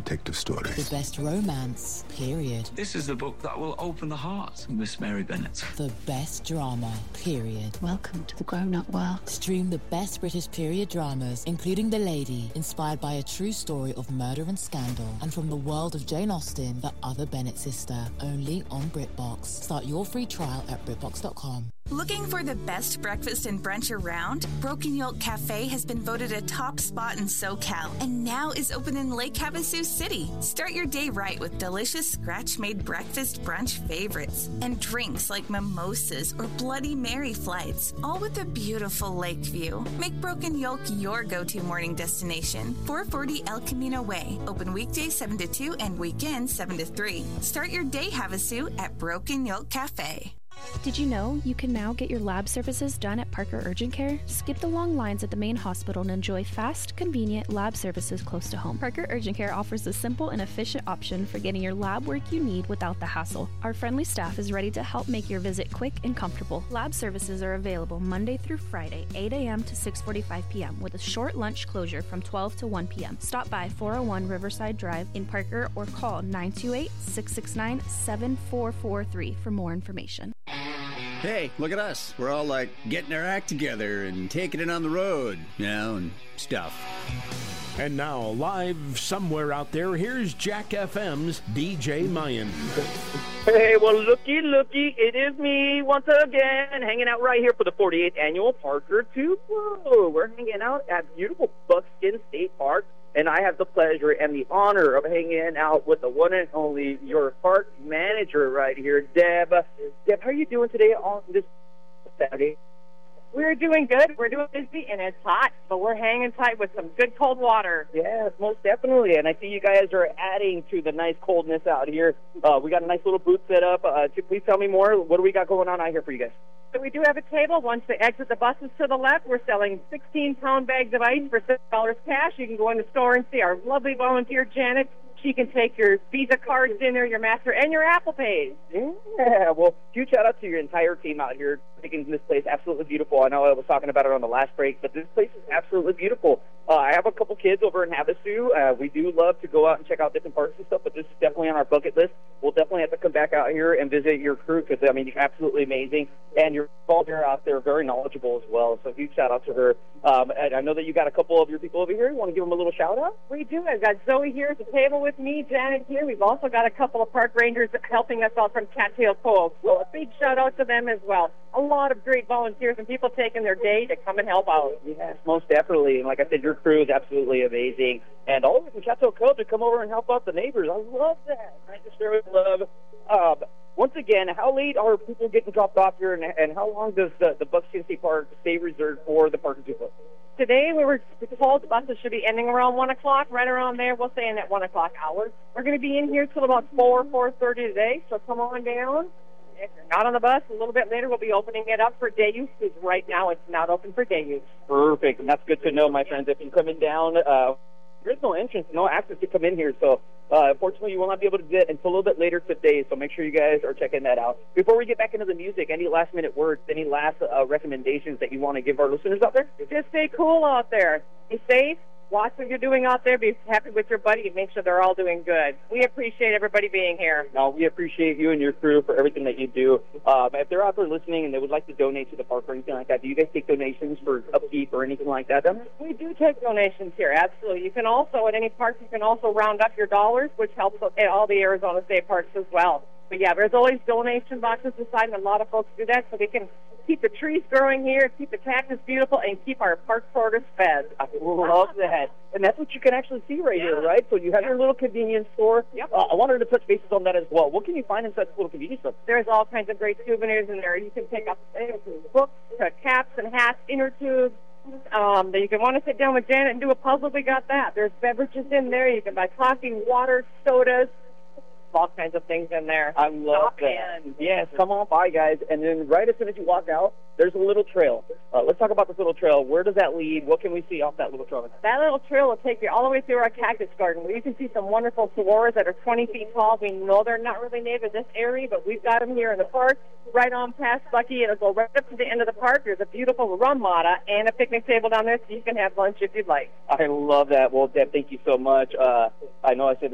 detective stories. The best romance, period. This is the book that will open the heart of Miss Mary Bennet. The best drama, period. Welcome to the grown-up world. Stream the best British period dramas, including The Lady, inspired by a true story of murder and scandal, and from the world of Jane Austen, The Other Bennet Sister, only on BritBox. Start your free trial at BritBox.com. Looking for the best breakfast and brunch around? Broken Yolk Cafe has been voted a top spot in SoCal and now is open in Lake Havasu City. Start your day right with delicious scratch-made breakfast brunch favorites and drinks like mimosas or Bloody Mary flights, all with a beautiful lake view. Make Broken Yolk your go-to morning destination. 440 El Camino Way. Open weekdays 7 to 2 and weekends 7 to 3. Start your day, Havasu, at Broken Yolk Cafe. Did you know you can now get your lab services done at Parker Urgent Care? Skip the long lines at the main hospital and enjoy fast, convenient lab services close to home. Parker Urgent Care offers a simple and efficient option for getting your lab work you need without the hassle. Our friendly staff is ready to help make your visit quick and comfortable. Lab services are available Monday through Friday, 8 a.m. to 6:45 p.m. with a short lunch closure from 12 to 1 p.m. Stop by 401 Riverside Drive in Parker or call 928-669-7443 for more information. Hey, look at us. We're all like getting our act together and taking it on the road, and stuff. And now, live somewhere out there, here's Jack FM's DJ Mayan. Hey, well, looky, it is me once again, hanging out right here for the 48th Annual Parker 2 Pro. We're hanging out at beautiful Buckskin State Park, and I have the pleasure and the honor of hanging out with the one and only, your park manager right here, Deb. Deb, how are you doing today on this Saturday? We're doing good. We're doing busy, and it's hot, but we're hanging tight with some good cold water. Yes, most definitely. And I see you guys are adding to the nice coldness out here. We got a nice little booth set up. Please tell me more. What do we got going on out here for you guys? So we do have a table. Once they exit the buses to the left, we're selling 16-pound bags of ice for $6 cash. You can go in the store and see our lovely volunteer, Janet. She can take your Visa cards in there, your Master, and your Apple Pays. Yeah, well, huge shout-out to your entire team out here making this place absolutely beautiful. I know I was talking about it on the last break, but this place is absolutely beautiful. I have a couple kids over in Havasu. We do love to go out and check out different parks and stuff, but this is definitely on our bucket list. We'll definitely have to come back out here and visit your crew because, I mean, you're absolutely amazing. And your volunteer out there very knowledgeable as well, so huge shout-out to her. And I know that you got a couple of your people over here. You want to give them a little shout-out? We do. I've got Zoe here at the table with me, Janet here. We've also got a couple of park rangers helping us out from Cattail Cove. So a big shout-out to them as well. A lot of great volunteers and people taking their day to come and help out. Yes, most definitely. And like I said, your crew is absolutely amazing. And all of us from Cattail Cove to come over and help out the neighbors. I love that. I just really love. Once again, how late are people getting dropped off here, and how long does the Buckskin State Park stay reserved for the Parker 2 Pro? Today, we were told the buses should be ending around 1 o'clock, right around there. We'll stay in that 1 o'clock hour. We're going to be in here till about 4:30 today, so come on down. If you're not on the bus, a little bit later, we'll be opening it up for day use, because right now it's not open for day use. Perfect, and that's good to know, my friends. If you're coming down, there's no entrance, no access to come in here, so unfortunately you will not be able to get until a little bit later today, so make sure you guys are checking that out. Before we get back into the music, any last-minute words, any last recommendations that you want to give our listeners out there? Just stay cool out there. Be safe. Watch what you're doing out there. Be happy with your buddy and make sure they're all doing good. We appreciate everybody being here. No, we appreciate you and your crew for everything that you do. If they're out there listening and they would like to donate to the park or anything like that, do you guys take donations for upkeep or anything like that? We do take donations here, absolutely. You can also, at any park, you can also round up your dollars, which helps at all the Arizona State parks as well. But yeah, there's always donation boxes inside, and a lot of folks do that, so we can keep the trees growing here, keep the cactus beautiful, and keep our park porters fed. I love that. And that's what you can actually see right here, right? So you have your little convenience store. Yep. I wanted to touch bases on that as well. What can you find inside this little convenience store? There's all kinds of great souvenirs in there. You can pick up books, caps and hats, inner tubes. That you can want to sit down with Janet and do a puzzle. We got that. There's beverages in there. You can buy coffee, water, sodas. All kinds of things in there. I love that. Yes, come on by, guys. And then right as soon as you walk out, there's a little trail. Let's talk about this little trail. Where does that lead? What can we see off that little trail? That little trail will take you all the way through our cactus garden, where you can see some wonderful saguaros that are 20 feet tall. We know they're not really native in this area, but we've got them here in the park. Right on past Bucky, it'll go right up to the end of the park. There's a beautiful ramada and a picnic table down there, so you can have lunch if you'd like. I love that. Well, Deb, thank you so much. I know I said